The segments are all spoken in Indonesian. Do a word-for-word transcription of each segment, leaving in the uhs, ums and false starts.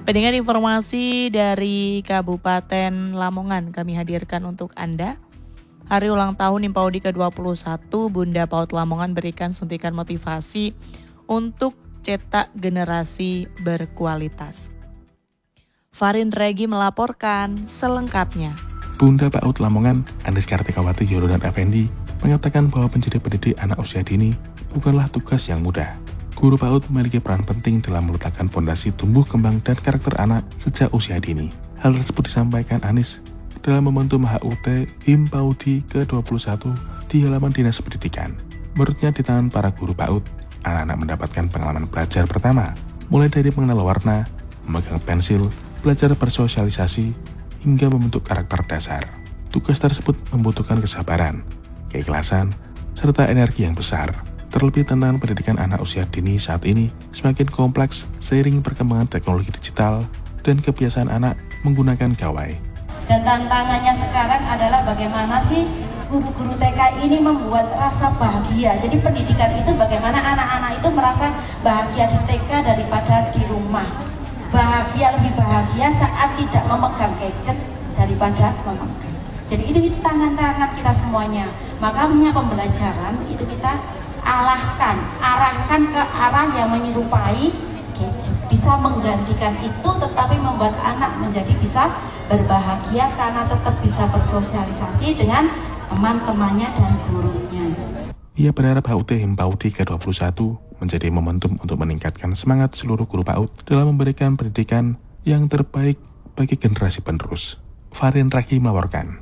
Dengan informasi dari Kabupaten Lamongan kami hadirkan untuk Anda. Hari ulang tahun Himpauti ke dua puluh satu, Bunda PAUD Lamongan berikan suntikan motivasi untuk cetak generasi berkualitas. Farin Regi melaporkan selengkapnya. Bunda PAUD Lamongan, Andis Kartikawati Yorodan Effendi, mengatakan bahwa menjadi pendidik anak usia dini bukanlah tugas yang mudah. Guru PAUD memiliki peran penting dalam meletakkan fondasi tumbuh kembang dan karakter anak sejak usia dini. Hal tersebut disampaikan Andis dalam momentum H U T Himpauti ke dua puluh satu di halaman Dinas Pendidikan. Menurutnya di tangan para guru PAUD, anak-anak mendapatkan pengalaman belajar pertama, mulai dari mengenal warna, memegang pensil, belajar bersosialisasi, hingga membentuk karakter dasar. Tugas tersebut membutuhkan kesabaran, keikhlasan, serta energi yang besar. Terlebih tantangan pendidikan anak usia dini saat ini semakin kompleks seiring perkembangan teknologi digital dan kebiasaan anak menggunakan gawai. Dan tantangannya sekarang adalah bagaimana sih guru-guru T K ini membuat rasa bahagia. Jadi pendidikan itu bagaimana anak-anak itu merasa bahagia di T K daripada di rumah. Bahagia, lebih bahagia saat tidak memegang gadget daripada memegang. Jadi itu itu tangan-tangan kita semuanya. Makanya pembelajaran itu kita alahkan, arahkan ke arah yang menyerupai gadget. Bisa menggantikan itu tetapi membuat anak menjadi bisa berbahagia karena tetap bisa bersosialisasi dengan teman-temannya dan gurunya. Ia berharap H U T Himpauti ke dua puluh satu menjadi momentum untuk meningkatkan semangat seluruh guru PAUD dalam memberikan pendidikan yang terbaik bagi generasi penerus. Farin Regi melaporkan.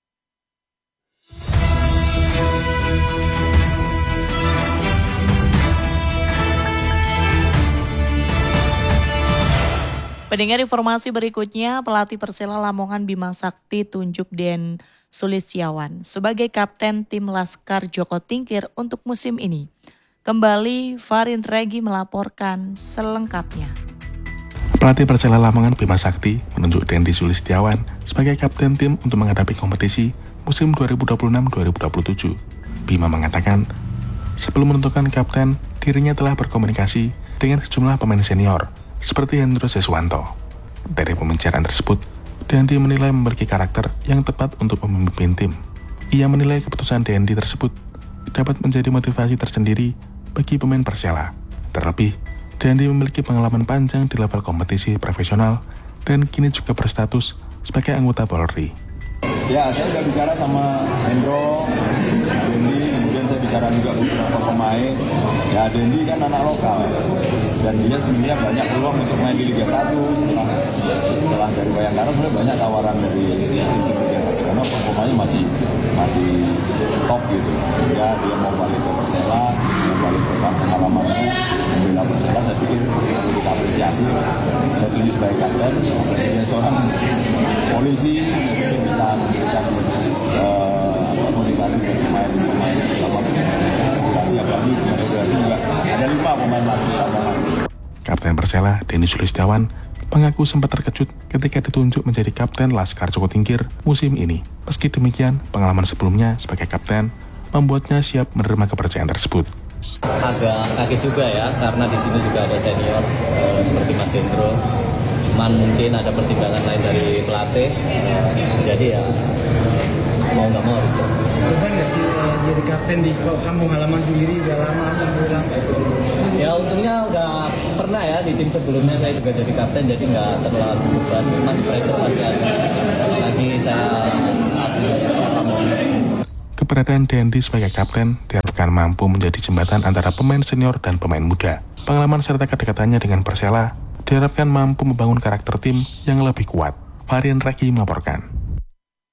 Pendengar informasi berikutnya, pelatih Persela Lamongan Bima Sakti tunjuk Den Sulistiawan sebagai kapten tim Laskar Joko Tingkir untuk musim ini. Kembali Farin Regi melaporkan selengkapnya. Pelatih Persela Lamongan Bima Sakti menunjuk Dendi Sulistiawan sebagai kapten tim untuk menghadapi kompetisi musim dua ribu dua puluh enam dua ribu dua puluh tujuh. Bima mengatakan, sebelum menentukan kapten, dirinya telah berkomunikasi dengan sejumlah pemain senior seperti Hendro Seswanto. Dari pembicaraan tersebut, Dendi menilai memiliki karakter yang tepat untuk memimpin tim. Ia menilai keputusan Dendi tersebut dapat menjadi motivasi tersendiri bagi pemain Persela. Terlebih, Dendi memiliki pengalaman panjang di level kompetisi profesional dan kini juga berstatus sebagai anggota Polri. Ya, saya sudah bicara sama Hendro, Dendi, kemudian saya bicara juga beberapa pemain. Ya, Dendi kan anak lokal dan dia sebenarnya banyak peluang untuk main di Liga satu setelah setelah dari Bayangkara. Sebenarnya banyak tawaran dari Liga satu karena performanya masih masih top gitu, sehingga dia mau balik ke Persela, mau balik ke pengalamannya membela Persela. Saya pikir perlu kita apresiasi. Saya tunjuk sebagai kapten, dia seorang polisi, dia bisa memberikan uh, motivasi bagi pemain-pemain motivasi apalagi motivasi juga ada lima pemain masuk Lamongan. Kapten Persela Dendi Sulistiawan mengaku sempat terkejut ketika ditunjuk menjadi kapten Laskar Joko Tingkir musim ini. Meski demikian, pengalaman sebelumnya sebagai kapten membuatnya siap menerima kepercayaan tersebut. Agak kaget juga ya, karena di sini juga ada senior eh, seperti Mas Hendro. Cuman mungkin ada pertimbangan lain dari pelatih. Eh, jadi ya mau nggak mau harus. Beban nggak sih jadi kapten di kampung halaman sendiri udah lama langsung pulang? Ya untungnya udah pernah ya di tim sebelumnya saya juga jadi kapten, jadi nggak terlalu beban. Cuman pressure pasti ada. Lagi saya asli apa mau. Keberadaan Dendi sebagai kapten diharapkan mampu menjadi jembatan antara pemain senior dan pemain muda. Pengalaman serta kedekatannya dengan Persela diharapkan mampu membangun karakter tim yang lebih kuat. Farin Regi melaporkan.